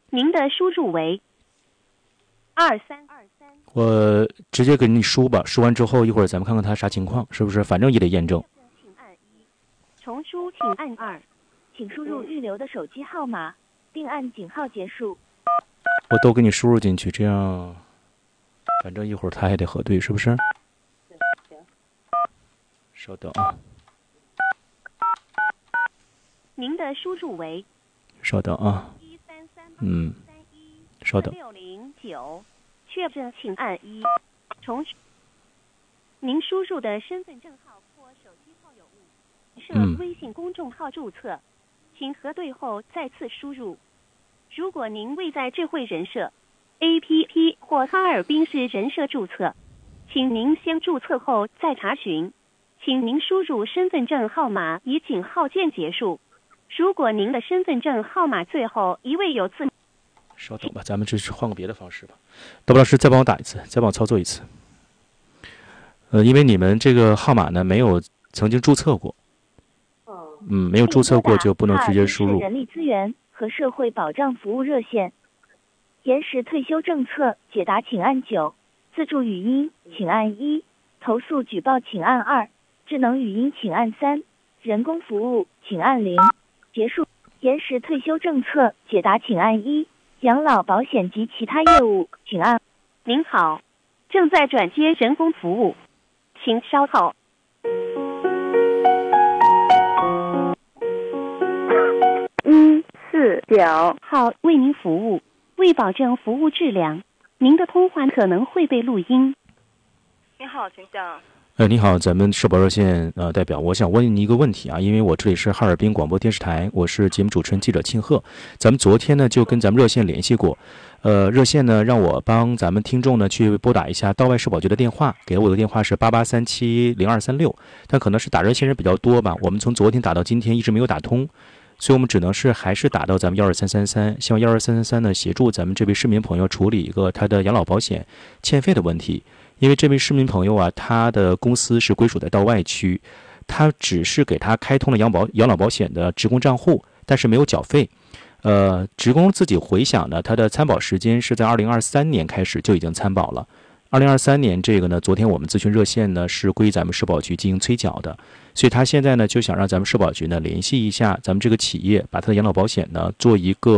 您的输入为2323。 我直接给你输吧，输完之后一会儿咱们看看它啥情况，是不是？反正也得验证。 请按1，重输请按2，请输入预留的手机号码，并按井号结束。 我都给你输入进去，这样反正一会儿它还得核对，是不是？稍等啊。 您的输入为稍等啊。稍等。 609，确认请按1，重输。您输入的身份证号或手机号有误，设微信公众号注册，请核对后再次输入。如果您未在智慧人社 APP 或哈尔滨市人社注册，请您先注册后再查询。请您输入身份证号码以井号键结束。如果您的身份证号码最后一位有字， 稍等吧，咱们这是换个别的方式吧。豆包老师再帮我打一次，再帮我操作一次。因为你们这个号码呢没有曾经注册过，没有注册过就不能直接输入。 人力资源和社会保障服务热线，延时退休政策解答请按9，自助语音请按1，投诉举报请按2，智能语音请按3，人工服务请按0。结束。延时退休政策解答请按1，养老保险及其他业务请按。您好，正在转接人工服务，请稍后。149号为您服务。为保证服务质量，您的通话可能会被录音。 你好，请讲。 你好，咱们社保热线代表，我想问你一个问题啊，因为我这里是哈尔滨广播电视台，我是节目主持人记者庆贺。咱们昨天呢就跟咱们热线联系过，热线呢让我帮咱们听众呢去拨打一下道外社保局的电话，给我的电话是88370236，但可能是打热线人比较多吧，我们从昨天打到今天一直没有打通，所以我们只能是还是打到咱们12333，希望12333呢协助咱们这位市民朋友处理一个他的养老保险欠费的问题。因为这位市民朋友啊，他的公司是归属在道外区，他只是给他开通了养老保险的职工账户，但是没有缴费。职工自己回想呢，他的参保时间是在2023年开始就已经参保了。2023年这个呢，昨天我们咨询热线呢是归咱们社保局进行催缴的，所以他现在呢就想让咱们社保局呢联系一下咱们这个企业，把他的养老保险呢做一个